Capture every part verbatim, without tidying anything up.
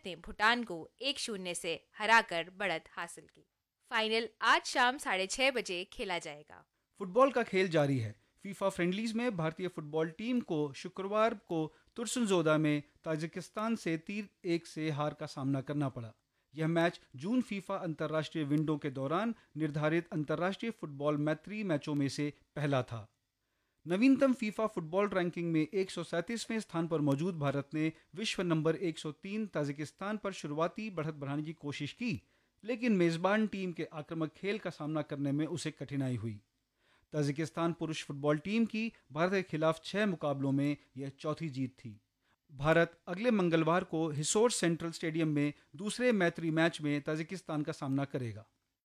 ने भूटान को एक शून्य से हराकर बढ़त हासिल की। फाइनल आज शाम साढ़े छह बजे खेला जाएगा। फुटबॉल का खेल जारी है। फीफा फ्रेंडलीज में भारतीय फुटबॉल टीम को शुक्रवार को तुर्सुनजोदा में ताजिकिस्तान से तीन एक से हार का सामना करना पड़ा। यह मैच जून फीफा अंतर्राष्ट्रीय विंडो के दौरान निर्धारित अंतर्राष्ट्रीय फुटबॉल मैत्री मैचों में से पहला था। नवीनतम फीफा फुटबॉल रैंकिंग में एक सौ सैंतीसवें स्थान पर मौजूद भारत ने विश्व नंबर एक सौ तीन ताजिकिस्तान पर शुरुआती बढ़त बढ़ाने की कोशिश की, लेकिन मेजबान टीम के आक्रामक खेल का सामना करने में उसे कठिनाई हुई। ताजिकिस्तान पुरुष फुटबॉल टीम की भारत के खिलाफ छह मुकाबलों में यह चौथी जीत थी। भारत अगले मंगलवार को हिसोर सेंट्रल स्टेडियम में दूसरे मैत्री मैच में ताजिकिस्तान का सामना करेगा।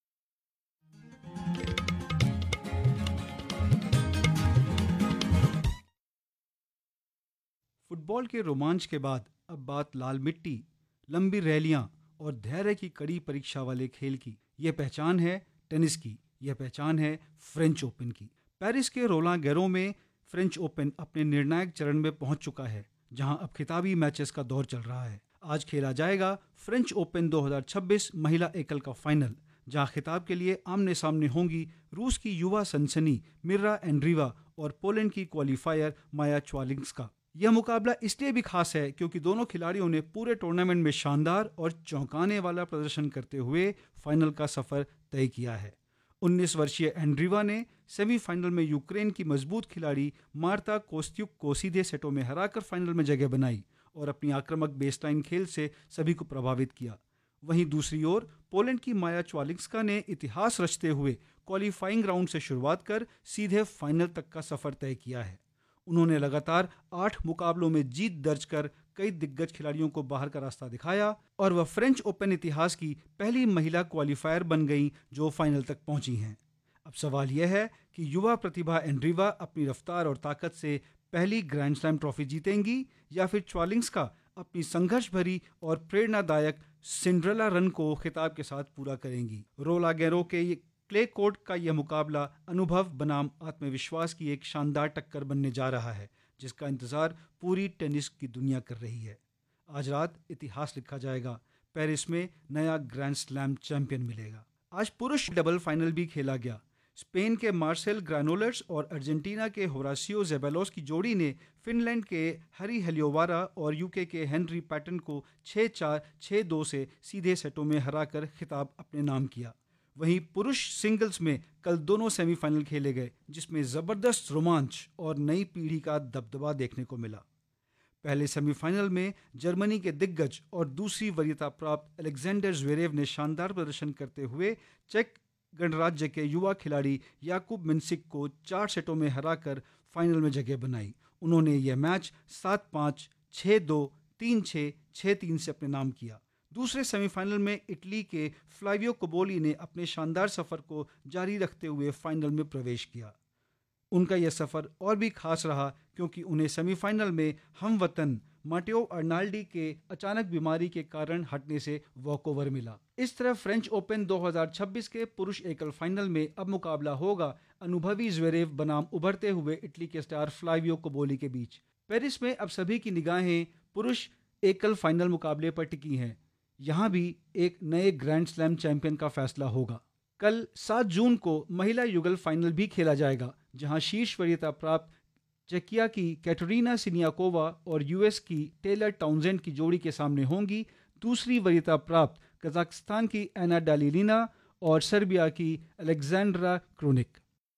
फुटबॉल के रोमांच के बाद अब बात लाल मिट्टी, लंबी रैलियां और धैर्य की कड़ी परीक्षा वाले खेल की। यह पहचान है टेनिस की, यह पहचान है फ्रेंच ओपन की। पेरिस के रोलां गैरों में फ्रेंच ओपन अपने निर्णायक चरण में पहुंच चुका है, जहां अब खिताबी मैचेस का दौर चल रहा है। आज खेला जाएगा फ्रेंच ओपन दो हज़ार छब्बीस महिला एकल का फाइनल, जहां खिताब के लिए आमने सामने होंगी रूस की युवा सनसनी मिर्रा एंड्रीवा और पोलैंड की क्वालिफायर माया च्वालिंस्का। यह मुकाबला इसलिए भी खास है क्योंकि दोनों खिलाड़ियों ने पूरे टूर्नामेंट में शानदार और चौंकाने वाला प्रदर्शन करते हुए फाइनल का सफर तय किया है। उन्नीस वर्षीय एंड्रीवा ने सेमीफाइनल में यूक्रेन की मजबूत खिलाड़ी मार्ता कोस्त्युक को सीधे सेटों में हराकर फाइनल में जगह बनाई और अपनी आक्रामक बेसलाइन खेल से सभी को प्रभावित किया। वहीं दूसरी ओर पोलैंड की माया च्वालिंस्का ने इतिहास रचते हुए क्वालिफाइंग राउंड से शुरुआत कर सीधे फाइनल तक का सफर तय किया है। उन्होंने लगातार आठ मुकाबलों में जीत दर्ज कर कई दिग्गज खिलाड़ियों को बाहर का रास्ता दिखाया और वह फ्रेंच ओपन इतिहास की पहली महिला क्वालिफायर बन गई जो फाइनल तक पहुंची हैं। अब सवाल यह है कि युवा प्रतिभा एंड्रीवा अपनी रफ्तार और ताकत से पहली ग्रैंड स्लैम ट्रॉफी जीतेंगी या फिर च्वालिंस्का अपनी संघर्ष भरी और प्रेरणादायक सिंड्रेला रन को खिताब के साथ पूरा करेंगी। रोलां गैरों के क्ले कोर्ट का यह मुकाबला अनुभव बनाम आत्मविश्वास की एक शानदार टक्कर बनने जा रहा है, जिसका इंतजार पूरी टेनिस की दुनिया कर रही है। आज रात इतिहास लिखा जाएगा, पेरिस में नया ग्रैंड स्लैम चैंपियन मिलेगा। आज पुरुष डबल फाइनल भी खेला गया। स्पेन के मार्सेल ग्रानोलर्स और अर्जेंटीना के होरासियो ज़ेबालोस की जोड़ी ने फिनलैंड के हरी हेलियोवारा और यूके के हेनरी पैटन को छह चार छह दो से सीधे सेटों में हराकर खिताब अपने नाम किया। वहीं पुरुष सिंगल्स में कल दोनों सेमीफाइनल खेले गए, जिसमें जबरदस्त रोमांच और नई पीढ़ी का दबदबा देखने को मिला। पहले सेमीफाइनल में जर्मनी के दिग्गज और दूसरी वरीयता प्राप्त अलेक्जेंडर ज़्वेरेव ने शानदार प्रदर्शन करते हुए चेक गणराज्य के युवा खिलाड़ी याकूब मिन्सिक को चार सेटों में हराकर फाइनल में जगह बनाई। उन्होंने यह मैच सात पाँच, छह दो, तीन छह, छह तीन से अपने नाम किया। दूसरे सेमीफाइनल में इटली के फ्लावियो कोबोली ने अपने शानदार सफर को जारी रखते हुए फाइनल में प्रवेश किया। उनका यह सफर और भी खास रहा क्योंकि उन्हें सेमीफाइनल में हमवतन माटेओ अर्नाल्डी के अचानक बीमारी के कारण हटने से वॉकओवर मिला। इस तरह फ्रेंच ओपन दो हज़ार छब्बीस के पुरुष एकल फाइनल में अब मुकाबला होगा अनुभवी ज़्वेरेव बनाम उभरते हुए इटली के स्टार फ्लावियो कोबोली के बीच। पेरिस में अब सभी की निगाहें पुरुष एकल फाइनल मुकाबले पर टिकी हैं। यहाँ भी एक नए ग्रैंड स्लैम चैंपियन का फैसला होगा। कल सात जून को महिला युगल फाइनल भी खेला जाएगा, जहां शीर्ष वरीयता प्राप्त चेकिया की कैटरीना सिनियाकोवा और यूएस की टेलर टाउनजेंड की जोड़ी के सामने होंगी दूसरी वरीयता प्राप्त कजाकिस्तान की एना डालिलिना और सर्बिया की अलेक्जेंड्रा क्रोनिक।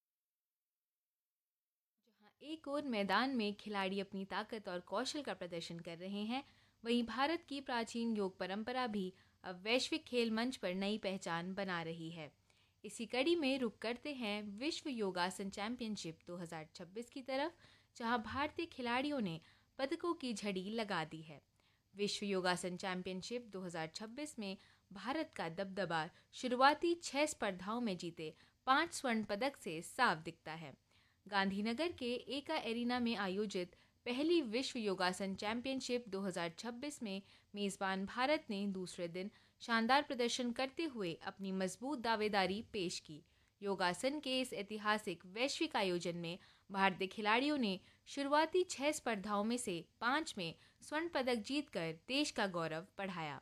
जहां एक और मैदान में खिलाड़ी अपनी ताकत और कौशल का प्रदर्शन कर रहे हैं, वहीं भारत की प्राचीन योग परंपरा भी अब वैश्विक खेल मंच पर नई पहचान बना रही है। इसी कड़ी में रुक करते हैं विश्व योगासन चैंपियनशिप दो हज़ार छब्बीस की तरफ, जहां भारतीय खिलाड़ियों ने पदकों की झड़ी लगा दी है। विश्व योगासन चैंपियनशिप दो हज़ार छब्बीस में भारत का दबदबा शुरुआती छह स्पर्धाओं में जीते पांच स्वर्ण पदक से साफ दिखता है। गांधीनगर के एका एरिना में आयोजित पहली विश्व योगासन चैंपियनशिप दो हज़ार छब्बीस में मेज़बान भारत ने दूसरे दिन शानदार प्रदर्शन करते हुए अपनी मजबूत दावेदारी पेश की। योगासन के इस ऐतिहासिक वैश्विक आयोजन में भारतीय खिलाड़ियों ने शुरुआती छह स्पर्धाओं में से पांच में स्वर्ण पदक जीतकर देश का गौरव बढ़ाया।